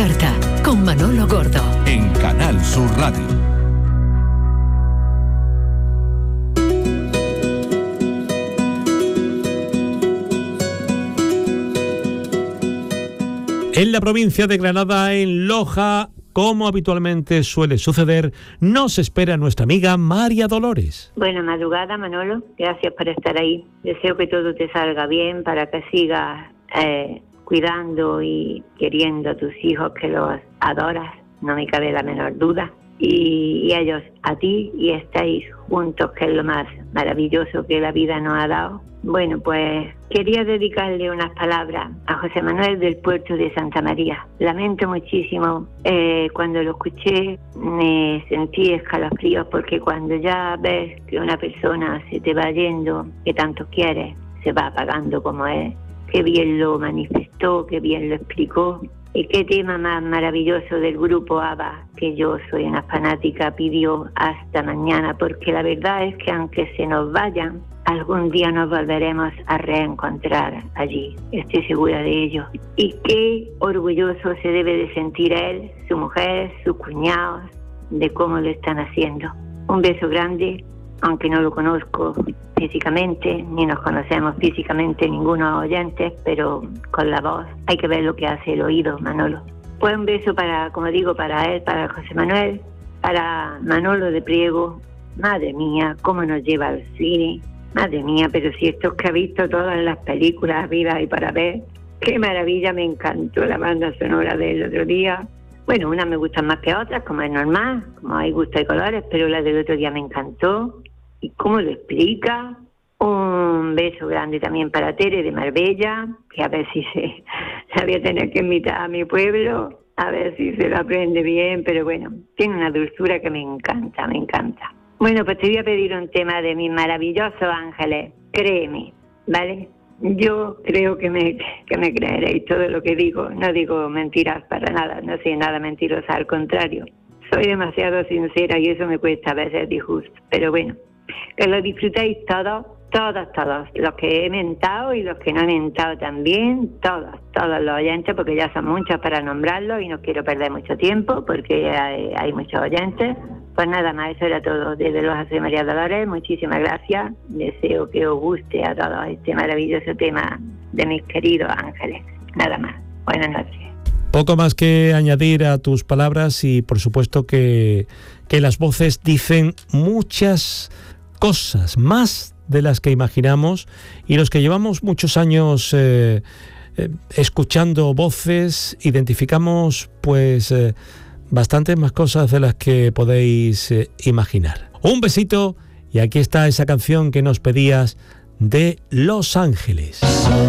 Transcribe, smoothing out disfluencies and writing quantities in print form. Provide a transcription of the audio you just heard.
carta, con Manolo Gordo. En Canal Sur Radio. En la provincia de Granada, en Loja, como habitualmente suele suceder, nos espera nuestra amiga María Dolores. Buena madrugada, Manolo. Gracias por estar ahí. Deseo que todo te salga bien para que sigas cuidando y queriendo a tus hijos, que los adoras, no me cabe la menor duda. Y ellos a ti, y estáis juntos, que es lo más maravilloso que la vida nos ha dado. Bueno, pues quería dedicarle unas palabras a José Manuel del puerto de Santa María. Lamento muchísimo, cuando lo escuché me sentí escalofríos, porque cuando ya ves que una persona se te va yendo, que tanto quieres, se va apagando como es, qué bien lo manifestó, qué bien lo explicó. Y qué tema más maravilloso del grupo ABBA, que yo soy una fanática, pidió Hasta Mañana, porque la verdad es que aunque se nos vayan, algún día nos volveremos a reencontrar allí, estoy segura de ello. Y qué orgulloso se debe de sentir él, su mujer, sus cuñados, de cómo lo están haciendo. Un beso grande, aunque no lo conozco físicamente, ni nos conocemos físicamente ninguno oyentes, pero con la voz hay que ver lo que hace el oído, Manolo. Pues un beso para, como digo, para él, para José Manuel, para Manolo de Priego. Madre mía, cómo nos lleva al cine. Madre mía, pero si esto es que ha visto todas las películas vidas y para ver. Qué maravilla, me encantó la banda sonora del otro día. Bueno, unas me gustan más que otras, como es normal, como hay gusto y colores, pero la del otro día me encantó. ¿Y cómo lo explica? Un beso grande también para Tere de Marbella, que a ver si la voy a tener que invitar a mi pueblo, a ver si se lo aprende bien, pero bueno, tiene una dulzura que me encanta, me encanta. Bueno, pues te voy a pedir un tema de mis maravillosos ángeles, créeme, ¿vale? Yo creo que me creeréis todo lo que digo, no digo mentiras para nada, no soy nada mentirosa, al contrario. Soy demasiado sincera y eso me cuesta a veces disgusto, pero bueno, que lo disfrutéis todos, los que he mentado y los que no he mentado también, todos los oyentes, porque ya son muchos para nombrarlos y no quiero perder mucho tiempo porque hay muchos oyentes. Pues nada más, eso era todo. Desde Loja soy María Dolores, muchísimas gracias. Deseo que os guste a todos este maravilloso tema de mis queridos ángeles. Nada más. Buenas noches. Poco más que añadir a tus palabras y por supuesto que las voces dicen muchas cosas, más de las que imaginamos, y los que llevamos muchos años escuchando voces identificamos pues bastantes más cosas de las que podéis imaginar. Un besito y aquí está esa canción que nos pedías de Los Ángeles.